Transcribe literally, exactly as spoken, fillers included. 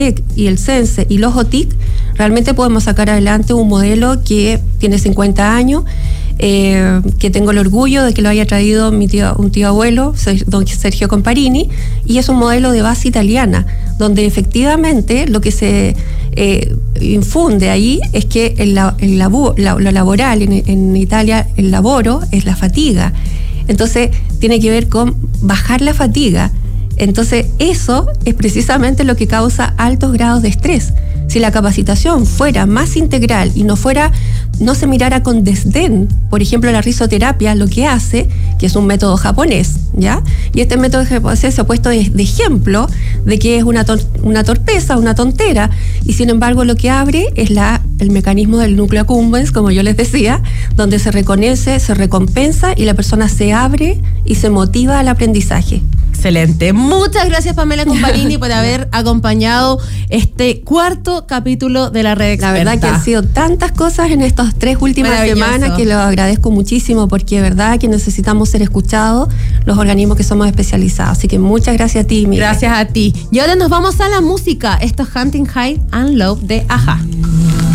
y el Sense y los O T I C, realmente podemos sacar adelante un modelo que tiene cincuenta años, eh, que tengo el orgullo de que lo haya traído mi tío, un tío abuelo, don Sergio Comparini, y es un modelo de base italiana, donde efectivamente lo que se eh, infunde ahí es que el, el labo, la, lo laboral en, en Italia, el laboro es la fatiga. Entonces tiene que ver con bajar la fatiga. Entonces eso es precisamente lo que causa altos grados de estrés. Si la capacitación fuera más integral y no fuera, no se mirara con desdén, por ejemplo, la risoterapia lo que hace, que es un método japonés, ¿ya? Y este método japonés se ha puesto de, de ejemplo de que es una, tor- una torpeza, una tontera, y sin embargo lo que abre es la, el mecanismo del núcleo accumbens, como yo les decía, donde se reconoce, se recompensa y la persona se abre y se motiva al aprendizaje. Excelente. Muchas gracias, Pamela Comparini, por haber acompañado este cuarto capítulo de la Red Experta. La verdad que han sido tantas cosas en estas tres últimas semanas que lo agradezco muchísimo, porque es verdad que necesitamos ser escuchados los organismos que somos especializados. Así que muchas gracias a ti, Miguel. Gracias a ti. Y ahora nos vamos a la música. Esto es Hunting High and Love de Aja.